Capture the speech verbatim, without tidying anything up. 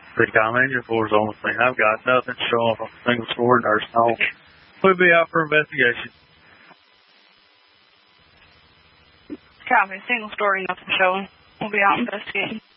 Recon Manager four is on the scene. I've got nothing showing from a single story nursing home. We'll be out for investigation. Copy. Single story, nothing showing. We'll be out investigating.